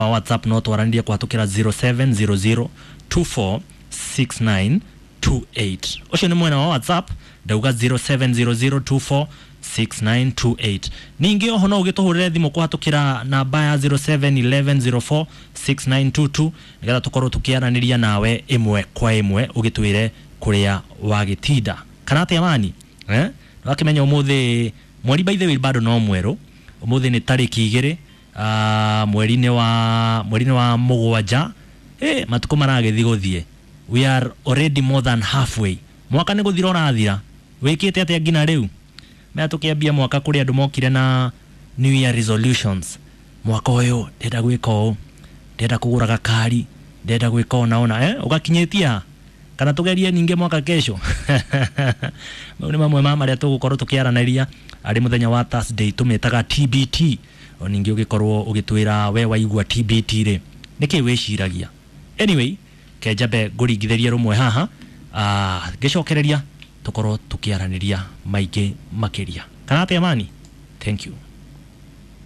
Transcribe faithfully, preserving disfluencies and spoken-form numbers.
WhatsApp no twaranire kwatukira zero seven zero zero two four six nine two eight. Osho ni mwena wa WhatsApp dauga zero seven zero zero two four six nine two eight. Ningi oho no ugituhurire thimu kwatukira namba ya zero seven one one zero four six nine two two nigetha tukorwo tukiaraniria nawe imwe kwa imwe ugitwire kuria wagitinda kana atia mani eh wakimenya umuthi mweri by the way bado no mweru umuthi ni tariki igiri ah mweri ni wa mweri ni wa mugwanja eh matuko maragethi guthie. We are already more than halfway. Mwaka ni guthira urathira wikite atia ngina riu me tukiambia mwaka kuri andu mokire na new year resolutions. Mwaka uyu ndenda gwika u ndenda kugura gakari ndenda gwika ona ona eh ugakinyitia kana tugerie ninge mwaka kesho. Mau ni mamwe mama ria tugukorwo tukiaranaria ari muthenya wa Thursday tumetaga T B T oningi ugikorwo ugitwira we waigua T B T ri niki wishiragia. Anyway kejabe guringithirie rumwe haha ah gicokereria tukorwo tukiaraniria maingi makiria kana atia mani. Thank you.